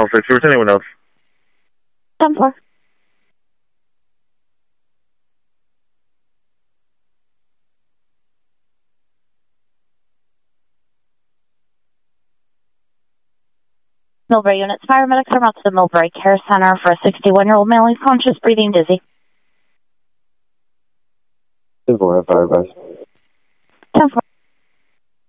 6 Rivers. Anyone else? 10-4. Millbrae units, paramedics are out to the Millbrae Care Center for a 61-year-old male. He's conscious, breathing, dizzy. 10-4, have fire advice.